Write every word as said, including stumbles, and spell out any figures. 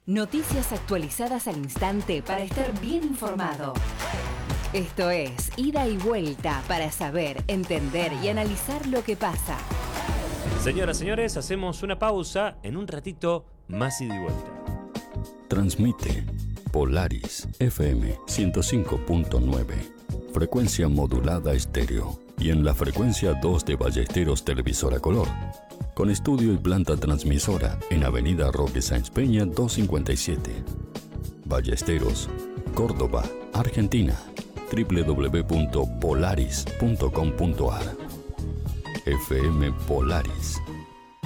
Noticias actualizadas al instante para estar bien informado. Esto es Ida y Vuelta para saber, entender y analizar lo que pasa. Señoras, señores, hacemos una pausa. En un ratito, más Ida y Vuelta. Transmite Polaris F M ciento cinco punto nueve, frecuencia modulada estéreo, y en la frecuencia dos de Ballesteros Televisora Color, con estudio y planta transmisora en Avenida Roque Sáenz Peña doscientos cincuenta y siete. Ballesteros, Córdoba, Argentina. doble u doble u doble u punto polaris punto com punto a r. F M Polaris.